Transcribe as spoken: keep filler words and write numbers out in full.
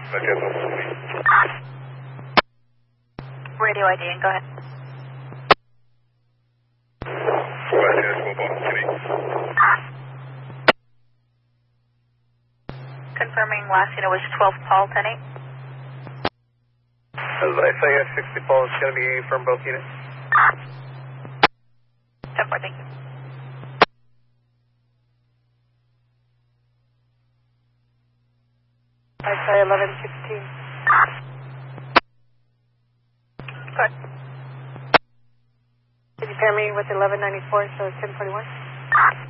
Radio I D, and go ahead. Confirming last unit was twelve Paul, ten eight. As I say, sixty Paul is going to be from both units. ten four, thank you. I say eleven sixteen. Go ahead. Did you pair me with eleven ninety-four, so ten forty-one?